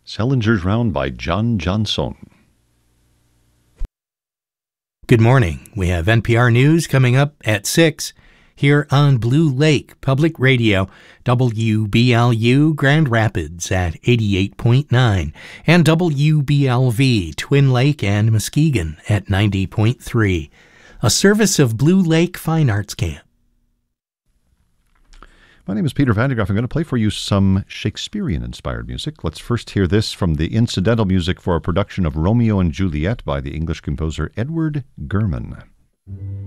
Salinger's Round by John Johnson. Good morning. We have NPR News coming up at 6 here on Blue Lake Public Radio, WBLU Grand Rapids at 88.9, and WBLV Twin Lake and Muskegon at 90.3. A service of Blue Lake Fine Arts Camp. My name is Peter Vandegraff. I'm going to play for you some Shakespearean-inspired music. Let's first hear this from the incidental music for a production of Romeo and Juliet by the English composer Edward German.